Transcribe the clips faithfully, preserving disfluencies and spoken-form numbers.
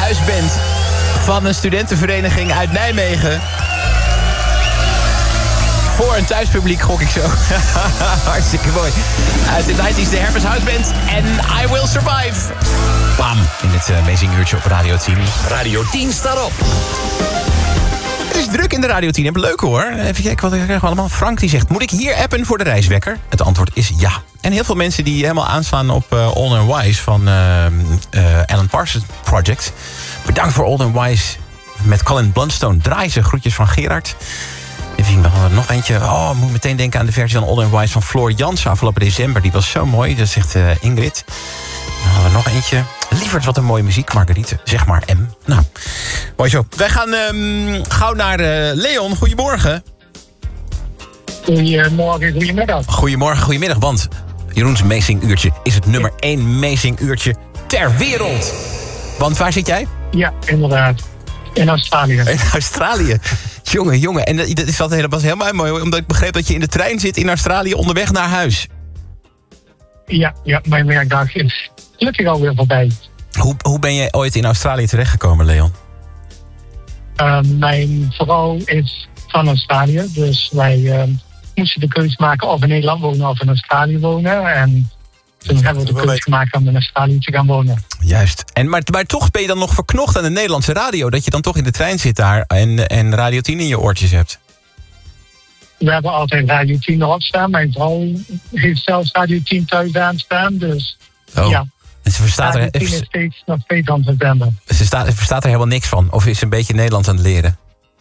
huisband van een studentenvereniging uit Nijmegen. Voor een thuispubliek gok ik zo. Hartstikke mooi. Uit de nineties de Hermes Houseband en I Will Survive. Bam, in het uh, Amazing Uurtje op Radio tien. Radio tien staat op. Het is druk in de Radio tien. Leuk hoor. Even kijken wat ik krijg allemaal. Frank die zegt, moet ik hier appen voor de reiswekker? Het antwoord is ja. En heel veel mensen die helemaal aanslaan op uh, Old and Wise van uh, uh, Alan Parsons Project. Bedankt voor Old and Wise met Colin Blunstone. Draai ze, groetjes van Gerard. Even we hadden er nog eentje. Oh, ik moet meteen denken aan de versie van Old and Wise van Floor Jansen afgelopen december. Die was zo mooi, dat zegt uh, Ingrid. Dan hadden we nog eentje. Lieverd, wat een mooie muziek, Marguerite. Zeg maar M. Nou, mooi zo. Wij gaan um, gauw naar uh, Leon. Goedemorgen. Goedemorgen, goedemiddag. Goedemorgen, goedemiddag. Want Jeroens Amazing Uurtje is het nummer één Amazing Uurtje ter wereld. Want waar zit jij? Ja, inderdaad. In Australië. In Australië. Jongen, jongen. En dat is altijd was helemaal mooi, omdat ik begreep dat je in de trein zit in Australië onderweg naar huis. Ja, ja, mijn werkdag is gelukkig alweer voorbij. Hoe, hoe ben je ooit in Australië terechtgekomen, Leon? Uh, mijn vrouw is van Australië, dus wij uh, moesten de keuze maken of in Nederland wonen of in Australië wonen. En toen hebben we de keuze gemaakt om in Australië te gaan wonen. Juist. En, maar, maar toch ben je dan nog verknocht aan de Nederlandse radio, dat je dan toch in de trein zit daar en, en Radio tien in je oortjes hebt? We hebben altijd Radio tien erop staan. Mijn vrouw heeft zelfs Radio tien thuis aanstaan, dus oh. ja. En ze verstaat Radio er, tien is steeds nog steeds aan het zenden. Ze staat, verstaat er helemaal niks van? Of is ze een beetje Nederlands aan het leren?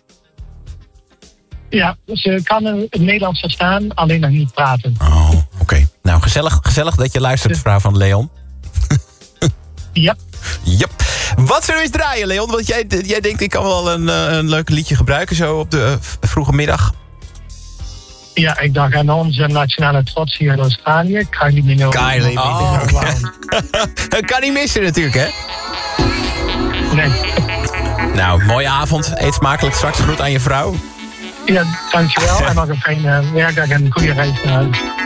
Ja, ze kan het Nederlands verstaan, alleen nog niet praten. Oh, oké. Okay. Nou, gezellig, gezellig dat je luistert, mevrouw van Leon. Ja. Yep. Wat zullen we eens draaien, Leon? Want jij, jij denkt, ik kan wel een, een leuk liedje gebruiken zo op de uh, vroege middag. Ja, ik dacht aan onze nationale trots hier in Australië. Kylie Minogue. Kylie Oh, Minogue. Dat kan niet missen natuurlijk, hè? Nee. Nou, mooie avond. Eet smakelijk. Straks groet aan je vrouw. Ja, dankjewel. En nog een fijne werkdag en een goede reis naar huis.